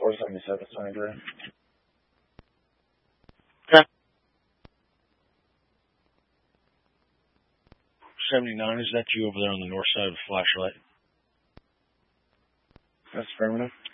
477, 23. Okay. 79, is that you over there on the north side of the flashlight? That's affirmative.